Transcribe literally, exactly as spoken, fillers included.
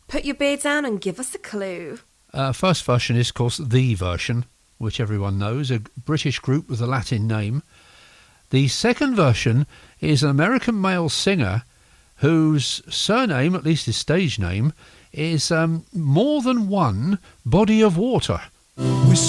Put your beer down and give us a clue. Uh, first version is, of course, The Version, which everyone knows, a British group with a Latin name. The second version is an American male singer whose surname, at least his stage name, is um, More Than One Body of Water.